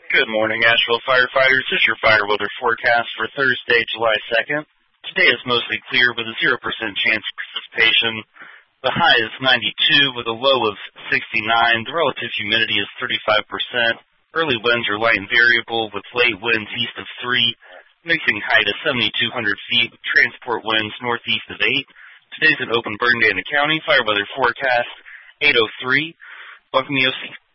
Good morning, Asheville firefighters. This is your fire weather forecast for Thursday, July 2nd. Today is mostly clear with a 0% chance of precipitation. The high is 92 with a low of 69. The relative humidity is 35%. Early winds are light and variable with late winds east of 3. Mixing height is 7,200 feet with transport winds northeast of 8. Today's an open burn day in the county. Fire weather forecast 8:03. Welcome, EOC.